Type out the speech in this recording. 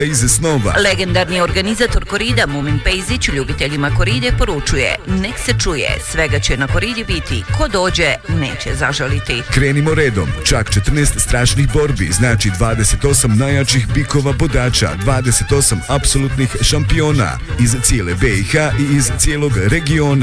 iz snova. Legendarni organizator korida Mumin Pejzić ljubiteljima koride poručuje: nek se čuje, svega će na koridi biti, ko dođe neće zažaliti. Krenimo redom, čak 14 strašnih borbi, znači 28 najjačih bikova bodača, 28 apsolutnih šampiona iz cijele BiH i iz cijelog regiona.